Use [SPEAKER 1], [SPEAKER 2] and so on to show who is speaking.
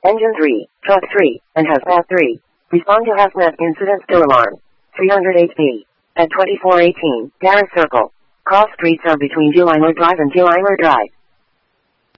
[SPEAKER 1] Engine 3, Truck 3, and Hazmat 3. Respond to Hazmat incident still alarm. 308B. At 2418, Garris Circle. Cross streets are between Gillimer Drive and Gillimer Drive.